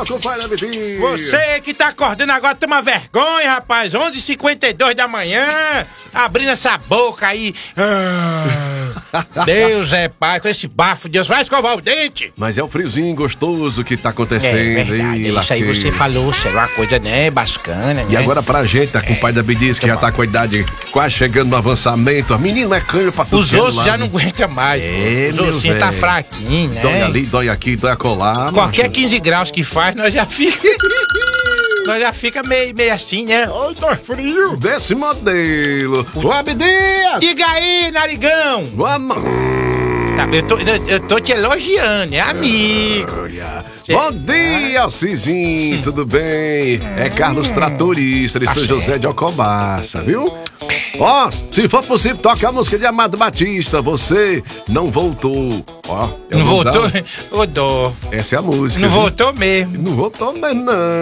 compadre Abdias. Você que tá acordando agora, toma vergonha, rapaz. 11h52 da manhã, abrindo essa boca aí. Deus é pai, com esse bafo, Deus vai escovar o dente. Mas é o friozinho gostoso que tá acontecendo. É verdade, isso aí você falou, será uma coisa, né, bacana, né? E agora pra gente, tá com o pai da Abdias, que já tá com a idade quase chegando no avançamento. A menina é cânhamo pra tudo. Os ossos já não aguentam mais. Os ossinhos tá fraquinho, né? Dói ali, dói aqui, dói acolá. Qualquer 15 graus que faz, nós já fica meio assim, né? Ai, tá frio. Desse modelo. O Abdias! Diga aí, narigão! Vamos. Tá, eu tô te elogiando, é amigo. Bom dia, Cizinho, tudo bem? É Carlos Tratorista de São José de Alcobaça, viu? Ó, se for possível, toca a música de Amado Batista, Você Não Voltou. Ó, Não voltou? Ô, dó. Essa é a música. Não viu? voltou mesmo. Não voltou mesmo, não.